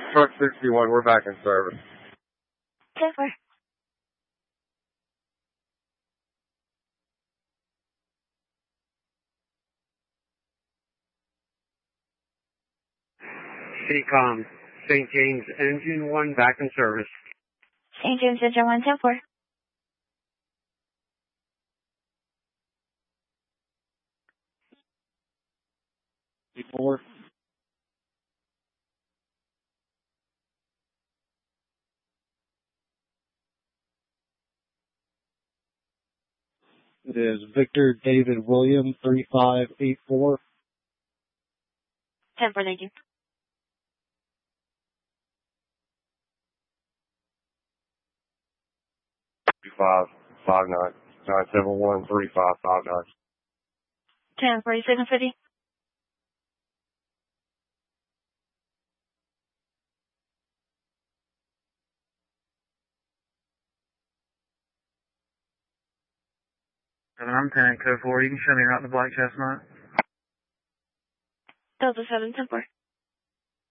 Truck 61, we're back in service. 10-4. CTCOM, St. James Engine 1 back in service. St. James Engine 1, 10-4. Before. It is Victor David William 3584. 10-4, thank you. 3559 971 3559. 10-4, 750. I'm Lieutenant Code 4. You can show me around the Black Chestnut. Delta 7, 10-4.